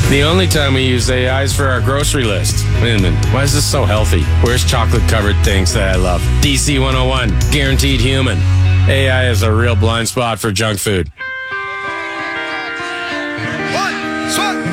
The only time we use AI is for our grocery list. Wait a minute, why is this so healthy? Where's chocolate-covered things that I love? DC 101, guaranteed human. AI is a real blind spot for junk food.